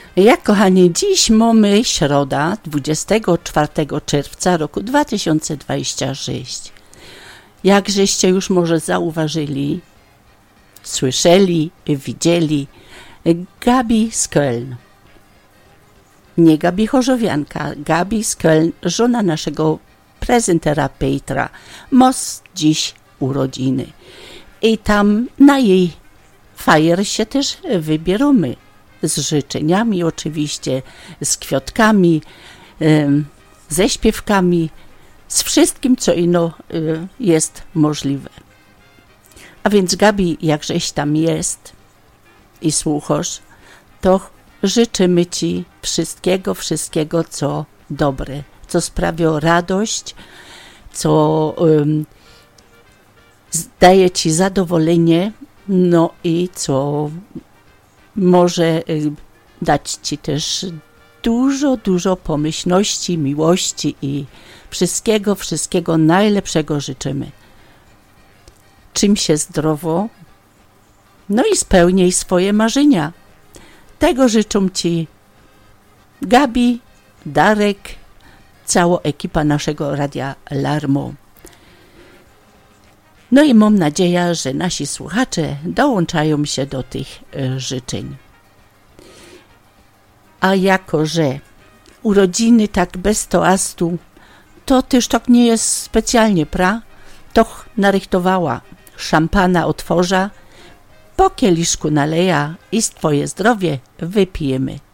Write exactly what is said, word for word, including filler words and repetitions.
Jak kochani, dziś mamy środa, dwudziestego czwartego czerwca roku dwa tysiące dwudziestego szóstego. Jak żeście już może zauważyli, słyszeli, widzieli, Gabi z Köln. Nie Gabi Chorzowianka, Gabi z Köln, żona naszego prezentera Petra, ma dziś urodziny. I tam na jej fajer się też wybieramy. Z życzeniami oczywiście, z kwiatkami, ze śpiewkami, z wszystkim, co ino jest możliwe. A więc Gabi, jakżeś tam jest i słuchasz, to życzymy Ci wszystkiego, wszystkiego, co dobre, co sprawia radość, co um, daje Ci zadowolenie, no i co może dać Ci też dużo, dużo pomyślności, miłości i wszystkiego, wszystkiego najlepszego życzymy. Czym się zdrowo, no i spełnij swoje marzenia. Tego życzą Ci Gabi, Darek, cała ekipa naszego Radia Larmo. No i mam nadzieję, że nasi słuchacze dołączają się do tych e, życzeń. A jako, że urodziny tak bez toastu, to też tak nie jest specjalnie, pra? Toch narychtowała szampana otworza, po kieliszku naleja i z Twoje zdrowie wypijemy.